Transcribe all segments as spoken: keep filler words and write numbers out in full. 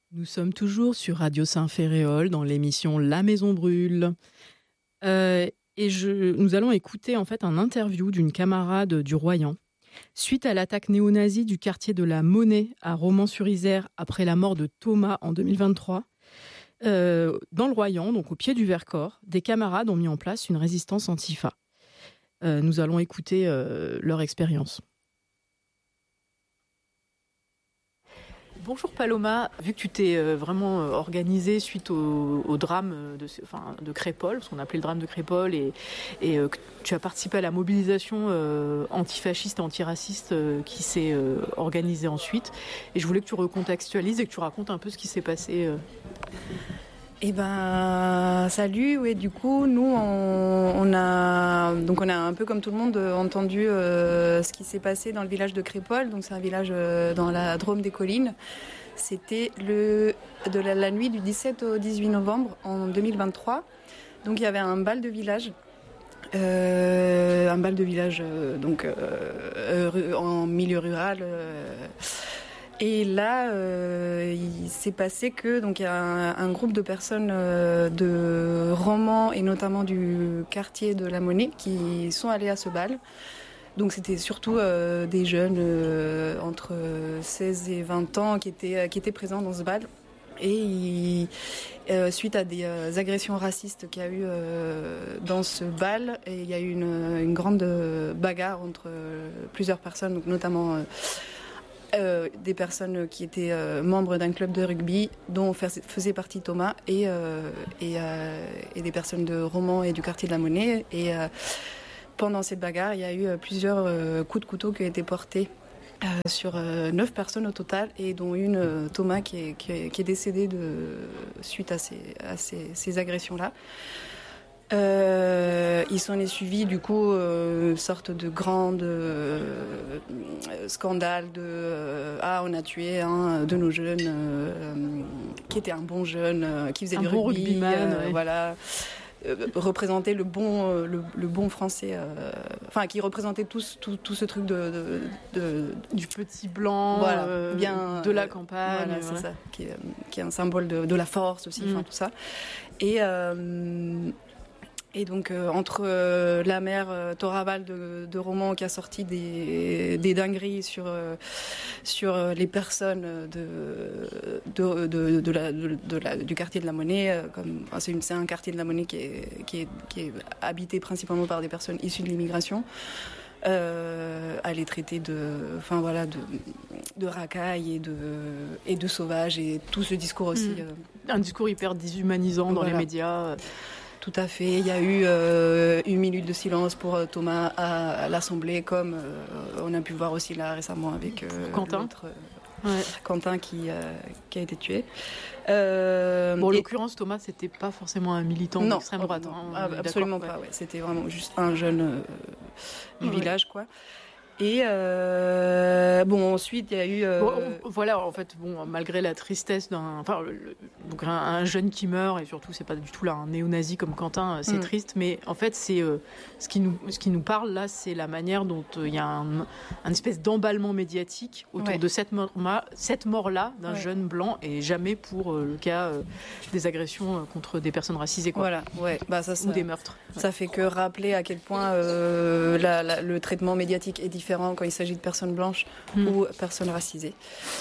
Nous sommes toujours sur Radio Saint-Ferréol dans l'émission La Maison Brûle. Euh, et je, nous allons écouter en fait un interview d'une camarade du Royan. Suite à l'attaque néo-nazie du quartier de la Monnaie à Romans-sur-Isère après la mort de Thomas en deux mille vingt-trois, euh, dans le Royan, donc au pied du Vercors, des camarades ont mis en place une résistance antifa. Euh, nous allons écouter euh, leur expérience. Bonjour Paloma, vu que tu t'es euh, vraiment euh, organisée suite au, au drame de, enfin, de Crépol, ce qu'on appelait le drame de Crépol, et, et euh, que tu as participé à la mobilisation euh, antifasciste et antiraciste euh, qui s'est euh, organisée ensuite, et je voulais que tu recontextualises et que tu racontes un peu ce qui s'est passé. Euh. Eh ben, salut. Oui, du coup, nous, on, on a, donc on a un peu comme tout le monde entendu euh, ce qui s'est passé dans le village de Crépol. Donc, c'est un village euh, dans la Drôme des Collines. C'était le de la, la nuit du dix-sept au dix-huit novembre en deux mille vingt-trois. Donc, il y avait un bal de village. Euh, un bal de village euh, donc euh, euh, en milieu rural. Euh, Et là, euh, il s'est passé que donc il y a un, un groupe de personnes euh, de Romans et notamment du quartier de la Monnaie qui sont allés à ce bal. Donc c'était surtout euh, des jeunes euh, entre seize et vingt ans qui étaient qui étaient présents dans ce bal. Et il, euh, suite à des euh, agressions racistes qu'il y a eu euh, dans ce bal, et il y a eu une, une grande bagarre entre euh, plusieurs personnes, donc notamment euh, Euh, des personnes qui étaient euh, membres d'un club de rugby dont faisait partie Thomas et, euh, et, euh, et des personnes de Romans et du quartier de la Monnaie. Et euh, pendant cette bagarre, il y a eu euh, plusieurs euh, coups de couteau qui ont été portés euh, sur euh, neuf personnes au total, et dont une, euh, Thomas, qui est, qui est, qui est décédé de, suite à ces, à ces, ces agressions-là. Euh, il s'en est suivi du coup euh, une sorte de grande euh, scandale de euh, ah on a tué un de nos jeunes euh, qui était un bon jeune euh, qui faisait un du bon rugby, rugbyman, euh, ouais. voilà euh, représenter le bon euh, le, le bon français, euh, enfin qui représentait tout, tout, tout ce truc de, de, de du petit blanc, voilà, euh, bien de la campagne, voilà, ouais. c'est ça, qui est, qui est un symbole de, de la force aussi, enfin mm. tout ça. Et euh, Et donc euh, entre euh, la mère euh, Thoraval de, de Romans qui a sorti des, des dingueries sur euh, sur les personnes de de, de, de, la, de, de la, du quartier de la Monnaie, euh, comme enfin, c'est, une, c'est un quartier de la Monnaie qui est qui est qui est habité principalement par des personnes issues de l'immigration. Euh, à les traiter de, enfin voilà, de, de racailles et de et de sauvages, et tout ce discours aussi. Mmh. Euh, un discours hyper déshumanisant dans voilà. les médias. Tout à fait. Il y a eu euh, une minute de silence pour euh, Thomas à, à l'Assemblée, comme euh, on a pu voir aussi là récemment avec euh, Quentin. l'autre, euh, ouais. Quentin qui, euh, qui a été tué. Euh, bon, en l'occurrence, Thomas, c'était pas forcément un militant non, d'extrême droite. Non, hein, absolument pas. Ouais. Ouais. C'était vraiment juste un jeune euh, du ouais. village, quoi. Et euh, bon, ensuite il y a eu. Euh... Bon, voilà, en fait, bon, malgré la tristesse d'un, enfin, le, donc un, un jeune qui meurt, et surtout c'est pas du tout là un néo-nazi comme Quentin, c'est mm. triste, mais en fait c'est euh, ce qui nous, ce qui nous parle là, c'est la manière dont il euh, y a un, un espèce d'emballement médiatique autour ouais. de cette mort, cette mort-là d'un ouais. jeune blanc, et jamais pour euh, le cas euh, des agressions contre des personnes racisées, quoi. Voilà, ouais, bah ça, ça ou des meurtres. Ça ouais. fait que rappeler à quel point euh, la, la, le traitement médiatique est différent quand il s'agit de personnes blanches mmh. ou personnes racisées.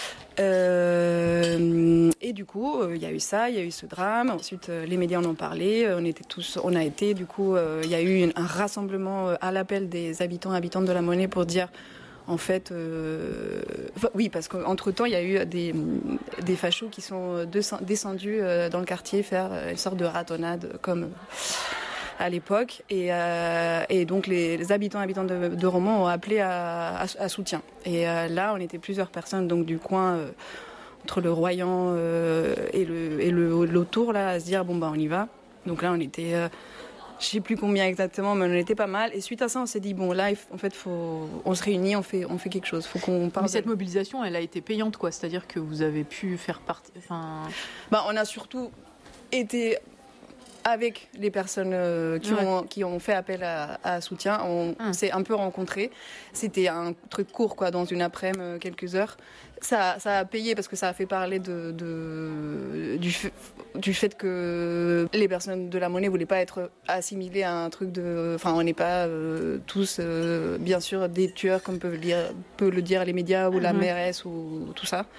Euh, et du coup, il euh, y a eu ça, il y a eu ce drame. Ensuite, euh, les médias en ont parlé. On était tous, on a été. Du coup, il euh, y a eu une, un rassemblement à l'appel des habitants et habitantes de la Monnaie pour dire. En fait, euh, oui, parce qu'entre-temps, il y a eu des, des fachos qui sont descendus dans le quartier faire une sorte de ratonnade comme à l'époque. Et, euh, et donc, les, les habitants et habitantes de, de Romans ont appelé à, à, à soutien. Et euh, là, on était plusieurs personnes donc, du coin, euh, entre le Royan euh, et, le, et le, l'autour, là, à se dire, bon, bah, on y va. Donc là, on était... Euh, je ne sais plus combien exactement, mais on était pas mal. Et suite à ça, on s'est dit, bon, là, en fait, faut, on se réunit, on fait, on fait quelque chose. Faut qu'on parle mais cette de... mobilisation, elle a été payante, quoi. C'est-à-dire que vous avez pu faire partie... Enfin... Bah, on a surtout été avec les personnes euh, qui, ouais. ont, qui ont fait appel à, à soutien, on hum. s'est un peu rencontrés. C'était un truc court, quoi, dans une après-midi, quelques heures. Ça, ça a payé parce que ça a fait parler de, de, du, fait, du fait que les personnes de la monnaie ne voulaient pas être assimilées à un truc de... Enfin, on n'est pas euh, tous, euh, bien sûr, des tueurs, comme peuvent le dire, peuvent le dire les médias ou hum. la mairesse ou tout ça.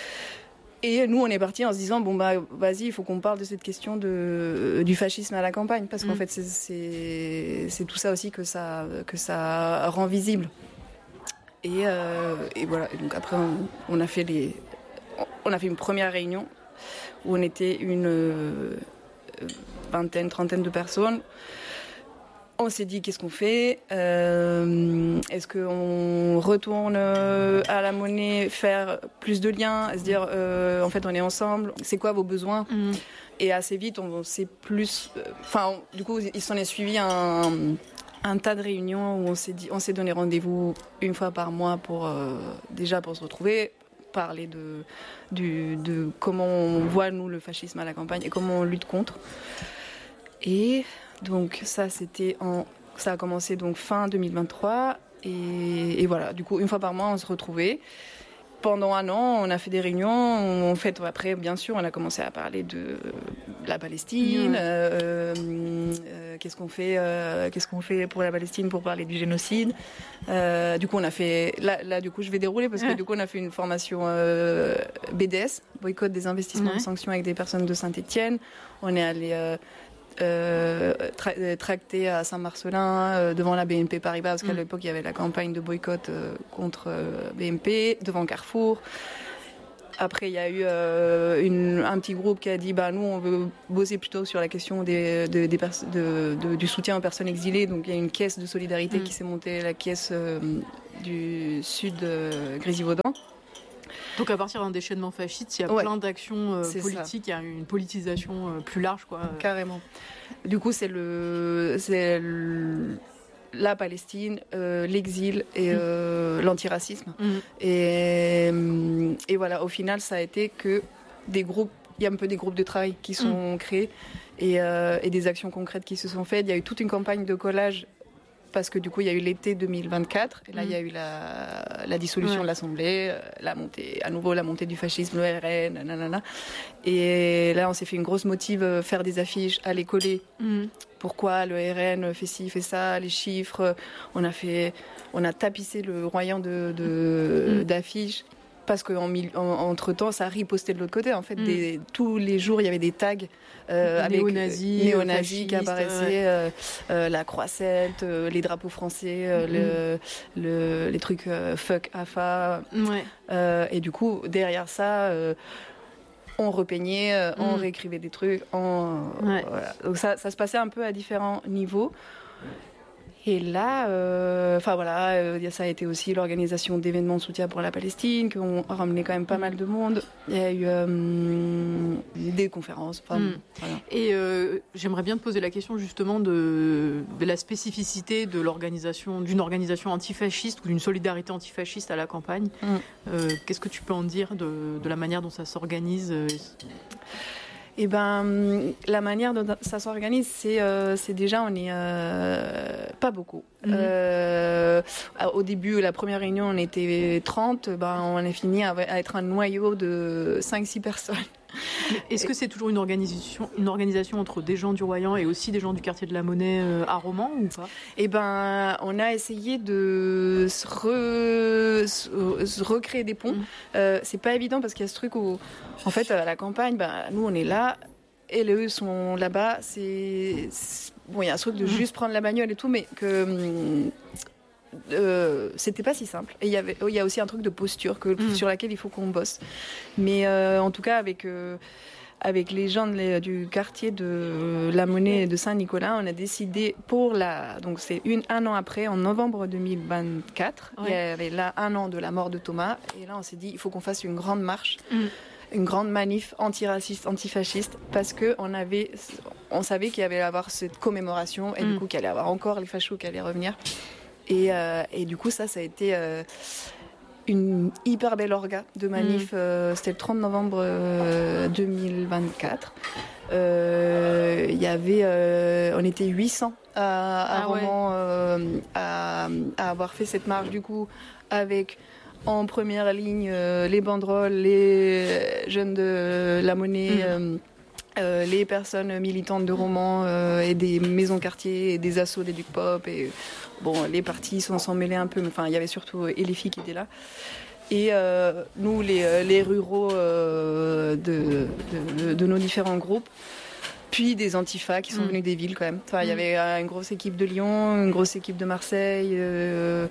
Et nous, on est partis en se disant, bon, bah, vas-y, il faut qu'on parle de cette question de, du fascisme à la campagne. Parce qu'en mmh. fait, c'est, c'est, c'est tout ça aussi que ça, que ça rend visible. Et, euh, et voilà. Et donc après, on, on, a fait les, on a fait une première réunion où on était une euh, vingtaine, trentaine de personnes. On s'est dit, qu'est-ce qu'on fait euh, Est-ce qu'on retourne à la monnaie, faire plus de liens, se dire, euh, en fait, on est ensemble, c'est quoi vos besoins mmh. Et assez vite, on s'est plus... Enfin, euh, du coup, il s'en est suivi un, un tas de réunions où on s'est, dit, on s'est donné rendez-vous une fois par mois pour, euh, déjà pour se retrouver, parler de, du, de comment on voit, nous, le fascisme à la campagne et comment on lutte contre. Et... Donc ça, c'était en, ça a commencé donc fin deux mille vingt-trois et, et voilà. Du coup, une fois par mois, on se retrouvait. Pendant un an, on a fait des réunions. En fait, après, bien sûr, on a commencé à parler de la Palestine. Mmh. Euh, euh, qu'est-ce qu'on fait euh, Qu'est-ce qu'on fait pour la Palestine pour parler du génocide euh, Du coup, on a fait. Là, là, du coup, je vais dérouler parce que ouais. du coup, on a fait une formation euh, B D S, boycott des investissements ouais. de sanctions avec des personnes de Saint-Étienne. On est allé euh, Euh, tra- tracté à Saint-Marcelin euh, devant la B N P Paribas parce qu'à mmh. l'époque il y avait la campagne de boycott euh, contre euh, B N P devant Carrefour. Après il y a eu euh, une, un petit groupe qui a dit bah nous on veut bosser plutôt sur la question des, de, des pers- de, de, du soutien aux personnes exilées, donc il y a une caisse de solidarité mmh. qui s'est montée, la caisse euh, du sud euh, Grésivaudan. Donc à partir d'un déchaînement fasciste, il y a ouais, plein d'actions euh, politiques, il y a une politisation euh, plus large, quoi. Carrément. Du coup, c'est le, c'est le, la Palestine, euh, l'exil et euh, mmh. l'antiracisme. Mmh. Et, et voilà, au final, ça a été que des groupes, il y a un peu des groupes de travail qui sont mmh. créés et, euh, et des actions concrètes qui se sont faites. Il y a eu toute une campagne de collage. Parce que du coup, il y a eu l'été deux mille vingt-quatre, et là, mmh. il y a eu la, la dissolution ouais. de l'Assemblée, la montée, à nouveau la montée du fascisme, le R N, nanana. Et là, on s'est fait une grosse motive, faire des affiches, aller coller. Mmh. Pourquoi le R N fait ci, fait ça, les chiffres. On a, fait, on a tapissé le royaume de, de, mmh. d'affiches. Parce qu'entre-temps, ça a riposté de l'autre côté. En fait, mmh. des, tous les jours, il y avait des tags euh, avec néo-nazis, néo-nazis qui apparaissaient, ouais. euh, euh, la croix celte, euh, les drapeaux français, euh, mmh. le, le, les trucs euh, fuck A F A. Ouais. Euh, et du coup, derrière ça, euh, on repeignait, euh, mmh. on réécrivait des trucs. On, ouais. voilà. Donc ça, ça se passait un peu à différents niveaux. Et là, enfin euh, voilà, euh, ça a été aussi l'organisation d'événements de soutien pour la Palestine, qui ont ramené quand même pas mal de monde. Il y a eu euh, des conférences. Mm. Voilà. Et euh, j'aimerais bien te poser la question justement de, de la spécificité de l'organisation, d'une organisation antifasciste ou d'une solidarité antifasciste à la campagne. Mm. Euh, qu'est-ce que tu peux en dire de, de la manière dont ça s'organise ? Eh ben, la manière dont ça s'organise, c'est, euh, c'est déjà, on est euh, pas beaucoup. Mmh. Euh, au début, la première réunion, on était trente, ben, on a fini à, à être un noyau de cinq six personnes. Est-ce que c'est toujours une organisation, une organisation entre des gens du Royan et aussi des gens du quartier de la Monnaie euh, à Romans ou pas ? Eh ben, on a essayé de se, re, se, se recréer des ponts. Mmh. Euh, c'est pas évident parce qu'il y a ce truc où, en fait, à la campagne, ben, nous on est là et eux sont là-bas. C'est, c'est... Bon, il y a un truc de mmh. juste prendre la bagnole et tout, mais que. Hum, Euh, c'était pas si simple et il y avait il y a aussi un truc de posture que, mmh. sur laquelle il faut qu'on bosse, mais euh, en tout cas avec euh, avec les gens de, du quartier de euh, la Monnaie de Saint-Nicolas, on a décidé pour la donc c'est une un an après, en novembre deux mille vingt-quatre, ouais. il y avait là un an de la mort de Thomas et là on s'est dit il faut qu'on fasse une grande marche, mmh. une grande manif antiraciste, antifasciste, parce que on avait on savait qu'il y avait à avoir cette commémoration et mmh. du coup qu'il allait y avoir encore les fachos qui allaient revenir. Et, euh, et du coup, ça, ça a été euh, une hyper belle orga de manif. Mmh. Euh, c'était le trente novembre euh, deux mille vingt-quatre. euh, il y avait, euh, on était huit cents à, à ah Romans ouais. euh, à, à avoir fait cette marche du coup avec en première ligne euh, les banderoles, les jeunes de la monnaie. Mmh. Euh, Euh, les personnes militantes de Romans euh, et des maisons quartiers et des assos des Duc Pop et bon les partis sont s'en mêlés un peu mais enfin il y avait surtout et les filles qui étaient là et euh, nous les, les ruraux euh, de, de, de nos différents groupes puis des antifas qui sont mmh. venus des villes quand même enfin il mmh. y avait une grosse équipe de Lyon, une grosse équipe de Marseille euh,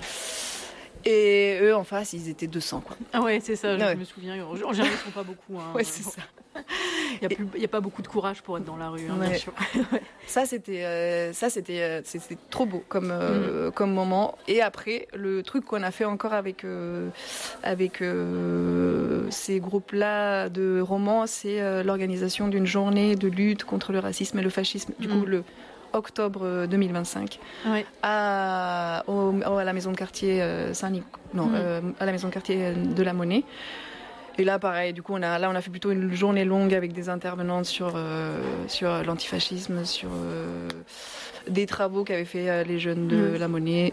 et eux en face ils étaient deux cents quoi. Ah ouais c'est ça je ouais. me souviens en général ils sont pas beaucoup hein. Ouais c'est ça. Il n'y a, a pas beaucoup de courage pour être dans la rue, hein, ouais. bien sûr. Ça, c'était, euh, ça c'était, euh, c'était trop beau comme, euh, mmh. comme moment. Et après, le truc qu'on a fait encore avec, euh, avec euh, ces groupes-là de romans, c'est euh, l'organisation d'une journée de lutte contre le racisme et le fascisme. Du mmh. coup, le octobre deux mille vingt-cinq, ouais. à, au, à la maison de quartier euh, Saint-Nic, non, mmh. euh, à la maison de quartier de la Monnaie. Et là, pareil, du coup, on a, là, on a fait plutôt une journée longue avec des intervenantes sur, euh, sur l'antifascisme, sur euh, des travaux qu'avaient fait euh, les jeunes de mmh. la Monnaie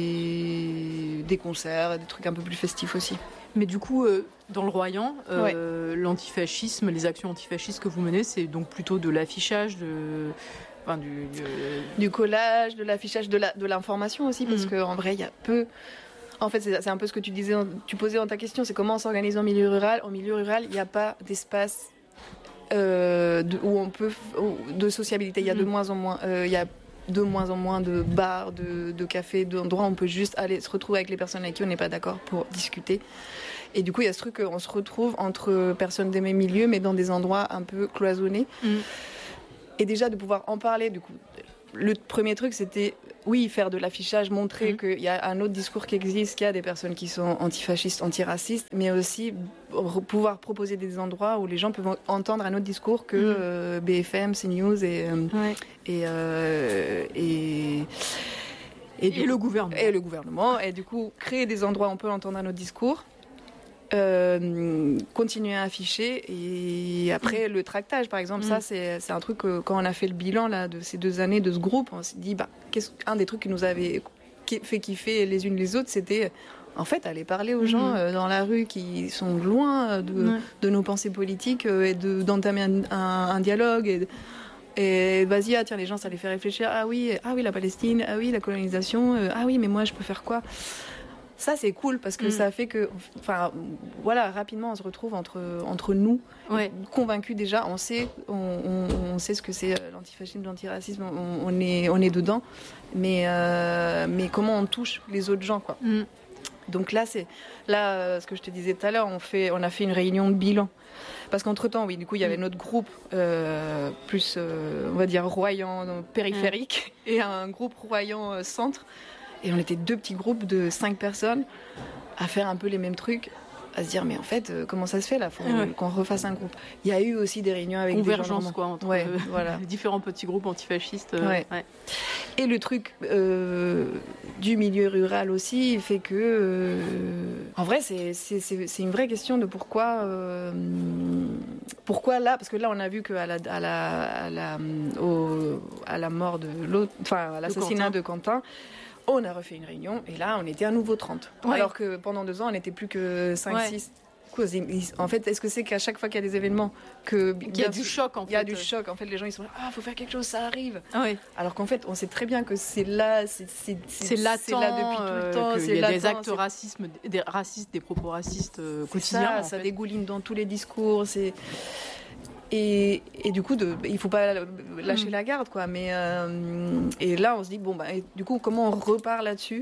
et des concerts, des trucs un peu plus festifs aussi. Mais du coup, euh, dans le Royan, euh, ouais. l'antifascisme, les actions antifascistes que vous menez, c'est donc plutôt de l'affichage, de... Enfin, du, du... du collage, de l'affichage, de, la, de l'information aussi, parce mmh. qu'en vrai, il y a peu... En fait, c'est, c'est un peu ce que tu disais, tu posais dans ta question, c'est comment on s'organise en milieu rural. En milieu rural, il n'y a pas d'espace euh, de, où on peut de sociabilité. Il y a mmh. de moins en moins, euh, il y a de moins en moins de bars, de, de cafés, d'endroits où on peut juste aller se retrouver avec les personnes avec qui on n'est pas d'accord pour discuter. Et du coup, il y a ce truc qu'on se retrouve entre personnes des mêmes milieux, mais dans des endroits un peu cloisonnés. Mmh. Et déjà de pouvoir en parler, du coup. Le premier truc, c'était, oui, faire de l'affichage, montrer mmh. qu'il y a un autre discours qui existe, qu'il y a des personnes qui sont antifascistes, antiracistes, mais aussi pouvoir proposer des endroits où les gens peuvent entendre un autre discours que mmh. euh, B F M, CNews et, euh, ouais. et, euh, et, et, et, le gouvernement. et le gouvernement. Et du coup, créer des endroits où on peut entendre un autre discours. Euh, continuer à afficher et après le tractage par exemple mmh. ça c'est, c'est un truc que, quand on a fait le bilan là, de ces deux années de ce groupe on s'est dit bah, qu'est-ce, un des trucs qui nous avait fait kiffer les unes les autres c'était en fait aller parler aux mmh. gens euh, dans la rue qui sont loin de, ouais. de nos pensées politiques euh, et de, d'entamer un, un, un dialogue et, et vas-y ah, tiens les gens ça les fait réfléchir ah oui, ah oui la Palestine, ah oui la colonisation euh, ah oui mais moi je peux faire quoi. Ça, c'est cool parce que mmh. ça fait que, enfin, voilà, rapidement, on se retrouve entre, entre nous, ouais. convaincus déjà. On sait, on, on, on sait ce que c'est l'antifascisme, l'antiracisme, on, on, est, on est dedans. Mais, euh, mais comment on touche les autres gens, quoi. Mmh. Donc là, c'est là, ce que je te disais tout à l'heure, on, fait, on a fait une réunion de bilan. Parce qu'entre-temps, oui, du coup, il y avait notre groupe euh, plus, euh, on va dire, royan, périphérique, mmh. et un groupe royan euh, centre. Et on était deux petits groupes de cinq personnes à faire un peu les mêmes trucs, à se dire mais en fait euh, comment ça se fait là, faut ouais. qu'on refasse un groupe. Il y a eu aussi des réunions avec convergence des gens quoi entre ouais, euh, voilà. différents petits groupes antifascistes. Euh, ouais. Ouais. Et le truc euh, du milieu rural aussi fait que euh, en vrai c'est, c'est, c'est, c'est une vraie question de pourquoi euh, pourquoi là, parce que là on a vu qu'à la à la à la, au, à la mort de l'autre, enfin à l'assassinat de Quentin. On a refait une réunion et là on était à nouveau trente. Ouais. Alors que pendant deux ans on n'était plus que cinq six. Ouais. En fait, est-ce que c'est qu'à chaque fois qu'il y a des événements que il y a du choc en fait. Il y a du choc en fait, les gens ils sont là ah faut faire quelque chose, ça arrive. Ah ouais. Alors qu'en fait on sait très bien que c'est là c'est c'est, c'est, c'est latent, c'est là depuis tout le temps, euh, c'est il y a latent, des actes c'est... racisme des racistes, des propos racistes euh, quotidiens. Ça, en ça fait. dégouline dans tous les discours, c'est Et, et du coup, de, il faut pas lâcher mmh. la garde, quoi. Mais euh, et là, on se dit bon, bah, du coup, comment on repart là-dessus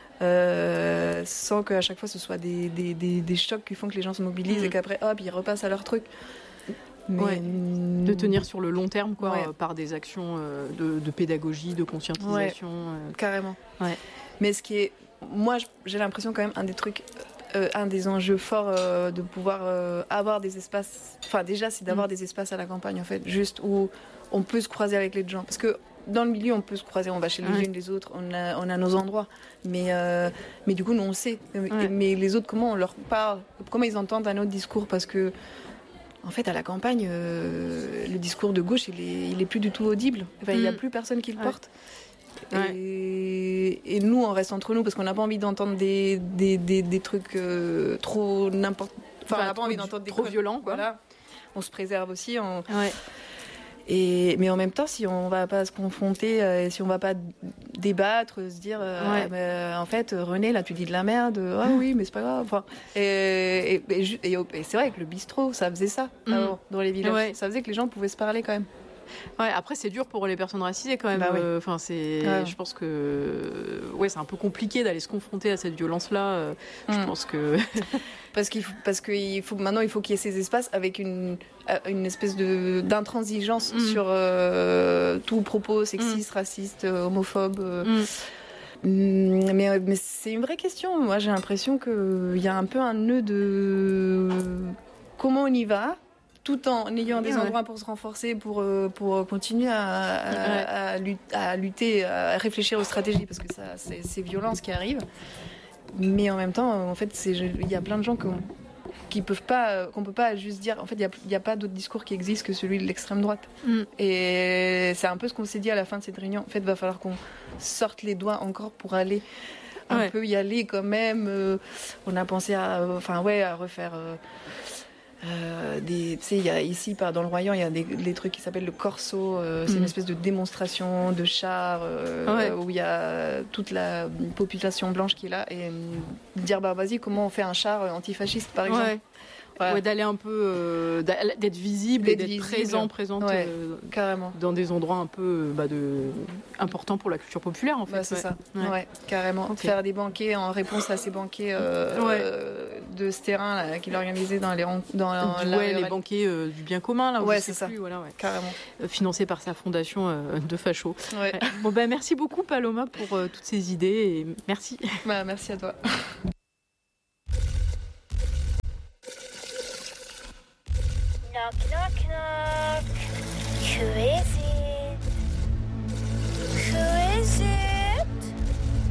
euh, sans qu'à chaque fois ce soit des, des, des, des chocs qui font que les gens se mobilisent mmh. et qu'après, hop, ils repassent à leur truc. Mais... Ouais. De tenir sur le long terme, quoi, ouais. euh, par des actions euh, de, de pédagogie, de conscientisation. Ouais. Euh... Carrément. Ouais. Mais ce qui est, moi, j'ai l'impression quand même un des trucs. Euh, un des enjeux forts euh, de pouvoir euh, avoir des espaces, enfin déjà c'est d'avoir mmh. des espaces à la campagne en fait, juste où on peut se croiser avec les gens, parce que dans le milieu on peut se croiser, on va chez les ouais. unes les autres, on a, on a nos endroits, mais, euh, mais du coup nous on sait, ouais. mais les autres comment on leur parle, comment ils entendent un autre discours, parce que en fait, à la campagne, euh, le discours de gauche, il est, il est plus du tout audible. Enfin, il n'y a plus personne qui le ouais. porte. Ouais. Et, et nous, on reste entre nous parce qu'on n'a pas envie d'entendre des, des, des, des trucs euh, trop n'importe. Enfin, enfin, on n'a pas envie d'entendre des trop violents. Voilà. On se préserve aussi. On... Ouais. Et, mais en même temps, si on ne va pas se confronter, euh, si on ne va pas débattre, se dire, euh, ouais. euh, en fait, René, là, tu dis de la merde, ah oui, mais c'est pas grave. Enfin, et, et, et, et, et c'est vrai que le bistrot, ça faisait ça, mmh. avant, dans les villages. Ouais. Ça faisait que les gens pouvaient se parler quand même. Ouais, après c'est dur pour les personnes racisées quand même. Bah oui. euh, enfin, c'est, ouais. je pense que ouais, c'est un peu compliqué d'aller se confronter à cette violence-là. Euh, mm. Je pense que parce qu'il faut, parce qu'il faut maintenant il faut qu'il y ait ces espaces avec une une espèce de d'intransigeance mm. sur euh, tout propos sexiste, mm. raciste, homophobe. Euh, mm. Mais, mais c'est une vraie question. Moi, j'ai l'impression qu'il y a un peu un nœud de comment on y va. Tout en ayant des endroits pour se renforcer, pour, pour continuer à, à, ouais. à, à lutter, à réfléchir aux stratégies, parce que ça, c'est, c'est violent ce qui arrive. Mais en même temps, en fait, il y a plein de gens qu'on qui peuvent pas, qu'on peut pas juste dire. En fait, il n'y a, a pas d'autre discours qui existe que celui de l'extrême droite. Mm. Et c'est un peu ce qu'on s'est dit à la fin de cette réunion. En fait, il va falloir qu'on sorte les doigts encore pour aller un ouais. peu y aller quand même. Euh, on a pensé à, enfin ouais, à refaire. Euh, Euh, des, tu sais, il y a ici, par, dans le Royan, il y a des, des trucs qui s'appellent le corso. Euh, c'est mmh. une espèce de démonstration de chars euh, ouais. où il y a toute la population blanche qui est là et euh, dire bah vas-y, comment on fait un char antifasciste, par exemple. Ouais. Ouais. Ouais, d'aller un peu, euh, d'être visible d'être et d'être visible. présent, présente ouais, euh, carrément. Dans des endroits un peu bah, de, importants pour la culture populaire en fait. Bah, c'est ouais. ça, ouais. Ouais, carrément. Okay. Faire des banquets en réponse à ces banquets euh, ouais. euh, de ce terrain là, qu'il organisait dans les dans la, la, ouais, la, les banquets euh, du bien commun là. Où ouais, c'est ça. Plus, voilà, ouais. Carrément. Euh, financé par sa fondation euh, de facho. Ouais. Ouais. Bon ben bah, merci beaucoup Paloma pour euh, toutes ces idées et merci. Bah, merci à toi. Knock, knock, knock. Who is it?